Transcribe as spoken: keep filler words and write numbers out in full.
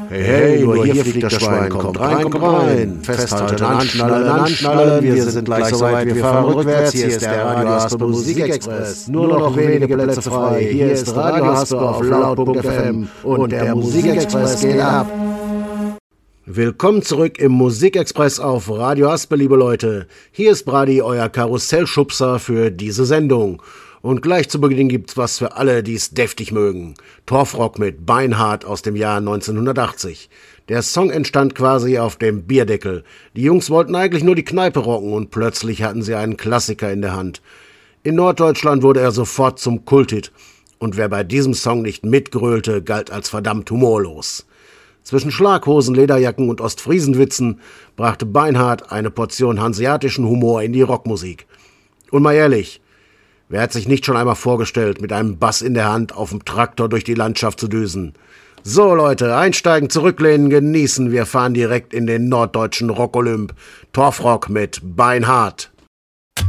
Hey, hey, nur hier fliegt das Schwein, kommt rein, kommt rein. Festhalten, anschnallen, anschnallen, wir sind gleich soweit, wir fahren rückwärts. Hier ist der Radio Haspe Musikexpress. Nur noch wenige Plätze frei. Hier ist Radio Haspe auf laut Punkt F M und der Musikexpress geht ab. Willkommen zurück im Musikexpress auf Radio Haspe, liebe Leute. Hier ist Brady, euer Karussellschubser für diese Sendung. Und gleich zu Beginn gibt's was für alle, die es deftig mögen. Torfrock mit Beinhard aus dem Jahr neunzehnhundertachtzig. Der Song entstand quasi auf dem Bierdeckel. Die Jungs wollten eigentlich nur die Kneipe rocken und plötzlich hatten sie einen Klassiker in der Hand. In Norddeutschland wurde er sofort zum Kulthit. Und wer bei diesem Song nicht mitgrölte, galt als verdammt humorlos. Zwischen Schlaghosen, Lederjacken und Ostfriesenwitzen brachte Beinhard eine Portion hanseatischen Humor in die Rockmusik. Und mal ehrlich, wer hat sich nicht schon einmal vorgestellt, mit einem Bass in der Hand auf dem Traktor durch die Landschaft zu düsen? So Leute, einsteigen, zurücklehnen, genießen. Wir fahren direkt in den norddeutschen Rock-Olymp. Torfrock mit Beinhard.